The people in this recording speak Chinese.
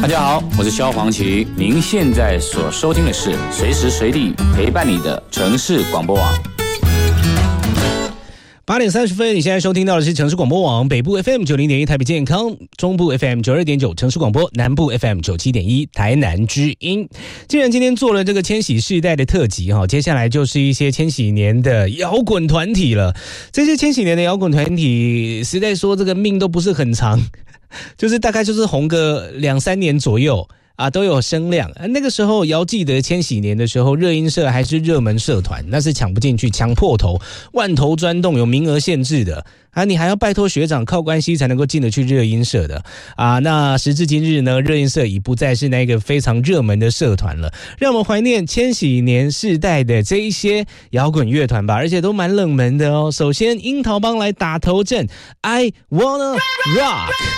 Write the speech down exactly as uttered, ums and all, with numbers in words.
家好，我是萧煌奇，您现在所收听的是随时随地陪伴你的城市广播网。 八点三十分，你现在收听到的是城市广播网北部 F M 九零点一台北健康，中部 F M 九二点九城市广播，南部 F M 九七点一台南之音。既然今天做了这个千禧世代的特辑哈，接下来就是一些千禧年的摇滚团体了。这些千禧年的摇滚团体，实在说这个命都不是很长，就是大概就是红个两三年左右。啊，都有声量。那个时候，遥记得千禧年的时候，热音社还是热门社团，那是抢不进去，抢破头，万头钻洞，有名额限制的啊，你还要拜托学长靠关系才能够进得去热音社的啊。那时至今日呢，热音社已不再是那个非常热门的社团了。让我们怀念千禧年世代的这一些摇滚乐团吧，而且都蛮冷门的哦。首先，樱桃帮来打头阵 ，I Wanna Rock。